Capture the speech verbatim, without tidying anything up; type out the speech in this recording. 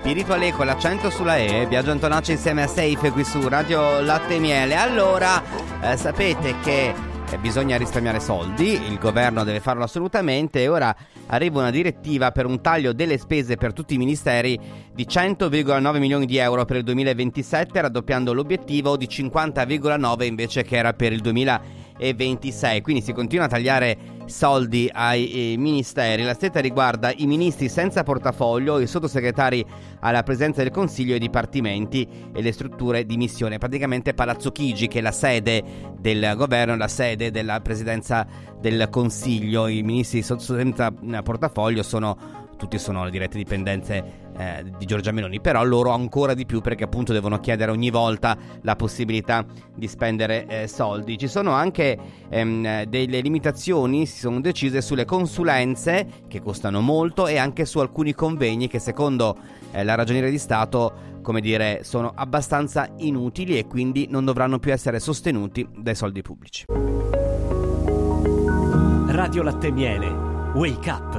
Spirituale con l'accento sulla E, Biagio Antonacci insieme a Safe qui su Radio Latte e Miele. Allora, eh, sapete che eh, bisogna risparmiare soldi, il governo deve farlo assolutamente, e ora arriva una direttiva per un taglio delle spese per tutti i ministeri di cento virgola nove milioni di euro per il duemilaventisette, raddoppiando l'obiettivo di cinquanta virgola nove invece che era per il duemilaventisei. Quindi si continua a tagliare soldi ai eh, ministeri. La stretta riguarda i ministri senza portafoglio, i sottosegretari alla presidenza del Consiglio, i dipartimenti e le strutture di missione. Praticamente Palazzo Chigi, che è la sede del governo, la sede della presidenza del Consiglio. I ministri senza portafoglio sono tutti sono le dirette dipendenze eh, di Giorgia Meloni, però loro ancora di più, perché appunto devono chiedere ogni volta la possibilità di spendere eh, soldi. Ci sono anche ehm, delle limitazioni, si sono decise sulle consulenze che costano molto e anche su alcuni convegni che secondo eh, la Ragioneria di Stato, come dire, sono abbastanza inutili e quindi non dovranno più essere sostenuti dai soldi pubblici. Radio Latte e Miele, Wake Up.